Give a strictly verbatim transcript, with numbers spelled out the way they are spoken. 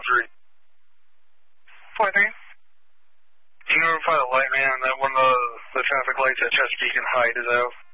three. four three. Can you notify the light man that one of the, the traffic lights at Chesapeake and Hyde is out?